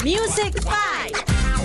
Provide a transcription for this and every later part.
Music 5，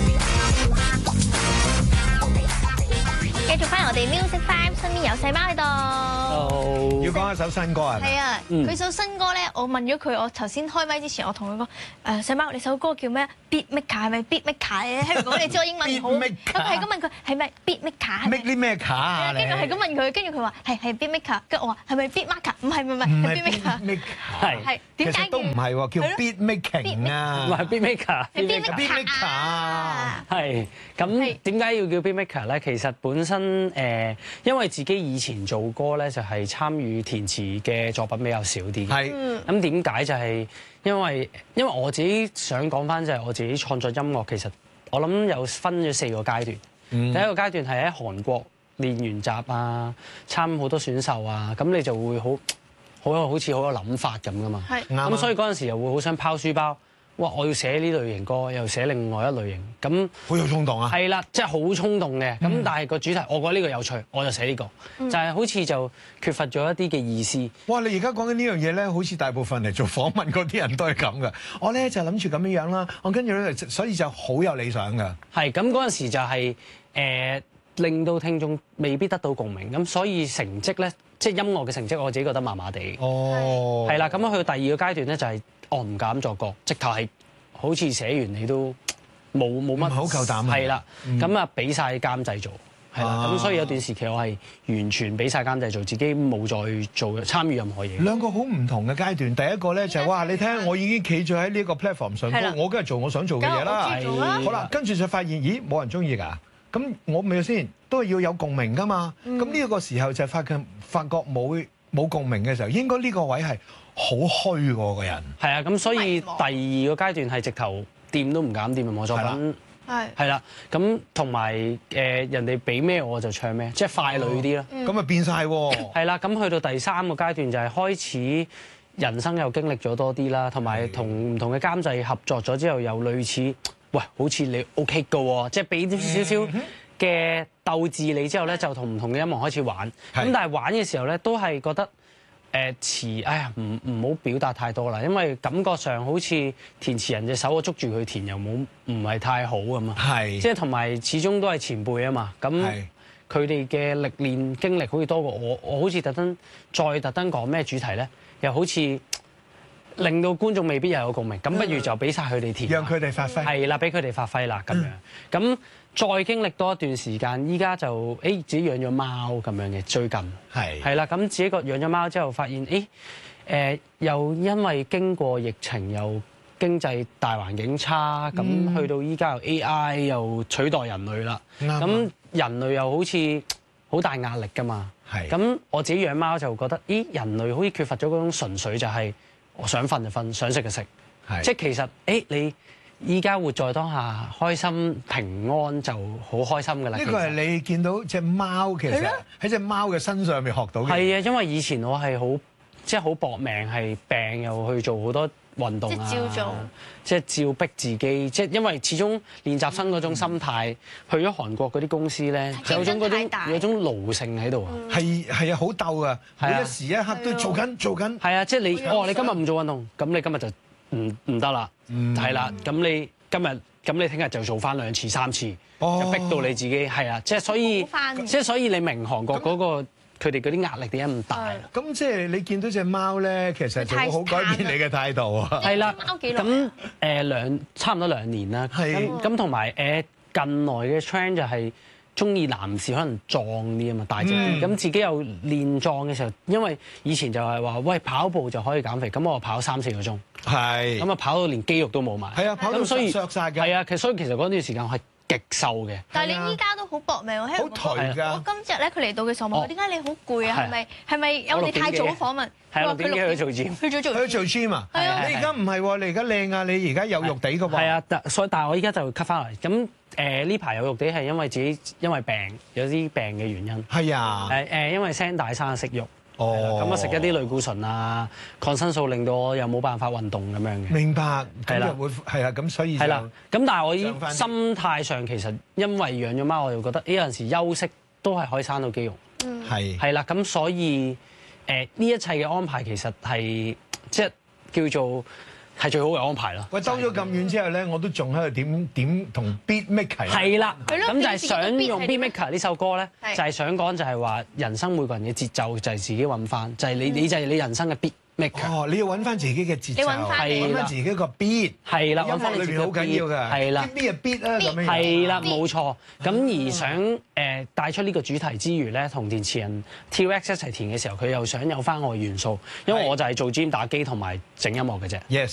繼續翻我哋 Music 5，身邊有細貓喺度。 要講一首新歌係咪？ 係啊，佢首新歌咧，我問咗佢，我頭先開麥之前，我同佢講細貓，你首歌叫咩 ？Beat Maker 係咪 Beat Maker 咧？喺度講你知我英文好，咁係咁問佢係咪 Beat Maker？ make 啲咩卡啊？ 跟住係咁問佢，跟住佢話係 Beat Maker，跟住我話係咪 Beat Maker？唔係係 Beat Maker。係點解都唔係喎，叫 beat making 啊， 唔係 beat maker， 係 Beat beat Maker maker 啊。 係咁點解要叫 beat maker 咧？其實本身因為自己以前做歌咧，就係參與填詞嘅作品比較少啲。 係咁點解就係因為我自己想講翻就係我自己創作音樂，其實我諗有分咗4個階段。第一個階段係喺韓國練完習啊，參好多選秀啊，咁你就會好似好有諗法咁噶嘛。咁所以嗰陣時又會好想拋書包，哇！我要寫呢類型歌，又寫另外一類型，咁好有衝動啊！ 係啦，即係好衝動嘅。咁但係個主題，我覺得呢個有趣，我就寫呢個，就係好似就缺乏咗一啲嘅意思。 哇！你而家講緊呢樣嘢咧，好似大部分嚟做訪問嗰啲人都係咁噶。我咧就諗住咁樣啦，我跟住咧，所以就好有理想噶。 係咁嗰陣時就係令到聽眾未必得到共鳴，咁所以成績咧，即係音樂嘅成績，我自己覺得麻麻地。 哦， 係啦，咁去到第二個階段咧，就係我唔敢作歌，直頭係好似寫完你都冇乜好夠膽。 係啦，咁啊俾晒監製做，係啦，咁所以有段時期我係完全俾晒監製做，自己冇再做參與任何嘢。 兩個好唔同嘅階段，第一個咧就係哇，你睇我已經企咗喺呢個 platform 上高，我梗係做我想做嘅嘢啦。好啦，跟住就發現，咦，冇人中意㗎。咁我咪先都係要有共鳴㗎嘛。咁呢個時候就發覺冇共鳴嘅時候，應該呢個位係好虛喎個人。 係啊，咁所以第二個階段係直頭掂都唔敢掂我作品。係啦，咁同埋人哋俾咩我就唱咩，即係快女啲咯。 咁啊變晒喎。 係啦，咁去到第三個階段就係開始人生又經歷咗多啲啦，同埋同唔同嘅監製合作咗之後，又類似。喂，好似你 OK 嘅喎，即係俾啲少少嘅鬥志你之後咧，就同唔同嘅音樂開始玩。咁但係玩嘅時候咧，都係覺得哎呀，唔好表達太多啦，因為感覺上好似填詞人隻手我捉住佢填又唔係太好咁啊。係，即係同埋始終都係前輩啊嘛。咁佢哋嘅歷練經歷好似多過我，我好似特登講咩主題咧，又好似令到觀眾未必又有共鳴，咁不如就俾晒佢哋填， 讓佢哋發揮。 係啦，俾佢哋發揮啦咁樣。咁再經歷多一段時間，依家就自己養咗貓咁樣嘅，最近係啦。咁自己個養咗貓之後，發現又因為經過疫情又經濟大環境差，咁去到依家又 AI 又取代人類啦。咁人類又好似好大壓力㗎嘛。咁我自己養貓就覺得，人類好似缺乏咗嗰種純粹就係。我想瞓就瞓，想食就食，即係其實你依家活在當下，開心平安就好開心㗎啦。 呢個係你見到隻貓其實喺隻貓嘅身上面學到嘅。係啊，因為以前我係好搏命，係病又去做好多運動啊，即係照逼自己，即係因為始終練習生嗰種心態，去咗韓國嗰啲公司咧，就有種奴性喺度啊。 係啊，好鬥啊，每一時一刻都做緊。係啊，即係你你今日唔做運動，咁你今日就唔得啦。係啦，咁你今日咁你聽日就做翻2次3次，就逼到你自己係啊。即係所以你明韓國嗰個。佢哋嗰啲壓力點解咁大？ 咁即係你見到隻貓咧，其實就好改變你嘅態度啊！ 係啦， 貓幾耐？ 咁差唔多2年啦。咁同埋近來嘅 trend 就係中意男士可能壯啲啊嘛，大隻啲。咁自己又練壯嘅時候，因為以前就係話喂跑步就可以減肥，咁我跑3-4個鐘。係。咁啊跑到連肌肉都冇埋。係啊，跑到削曬嘅。係啊，所以其實嗰段時間係極瘦嘅， 但係你依家都好搏命喎， 好頹㗎！ 我今日咧佢嚟到嘅時候問我點解你好攰啊？係咪有我哋太早訪問？ 係啊，6點幾去做 gym， 去做 gym 啊！係啊，你而家唔係喎，你而家靚啊！你而家有肉地㗎喎。係啊，但係我依家就 cut 翻嚟。咁呢排有肉地係因為自己因為病有啲病嘅原因。係啊。因為聲帶生息肉。咁我食一啲類固醇啊、抗生素，令到我又冇辦法運動咁樣嘅。明白，係啦，係啊，咁所以係啦。咁但係我心態上其實因為養咗貓，我就覺得有陣時休息都係可以生到肌肉。係啦，咁所以呢一切嘅安排其實係即係叫做係最好嘅安排咯。 喂，兜咗咁遠之後咧，我都仲喺度點同 Beatmaker。 係啦， 係咯咁就係想用 Beatmaker 呢首歌咧， 係就係想講就係話人生每個人嘅節奏就係自己揾翻，就係你就係你人生嘅 Beatmaker。 哦，你要揾翻自己嘅節奏， 你揾返揾翻自己個 beat。 係啦， 音樂裏邊好緊要嘅。 係啦， 邊啊 beat 啊咁樣。 係啦，冇錯。咁而想帶出呢個主題之餘咧，同填詞人 T.Rex 一齊填嘅時候，佢又想有翻我嘅元素，因為我就係做 gym 打機同埋整音樂嘅啫。 Yes。